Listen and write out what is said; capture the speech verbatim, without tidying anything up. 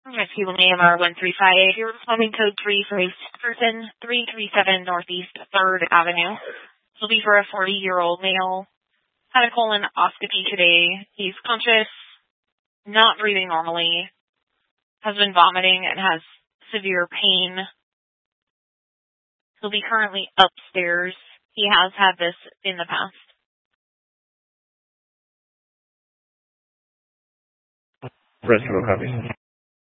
Rescue A M R one three five. You're responding code three for a person, three three seven Northeast third Avenue. This will be for a forty-year-old male. Had a colonoscopy today. He's conscious, not breathing normally, has been vomiting, and has severe pain. He'll be currently upstairs. He has had this in the past. Rescue, copy.